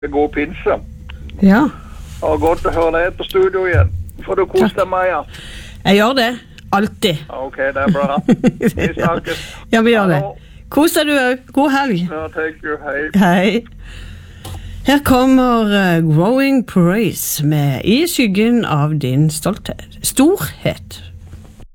God pinse. Ja. Og godt å høre deg på studio igjen. Får du kose deg, Maja? Jeg gjør det. Alltid. Ok, det er bra. Vi snakkes. Ja, vi gjør det. Kos deg du også. God helg. Ja, thank you. Hei. Hei. Her kommer Growing Praise med I skyggen av din storhet.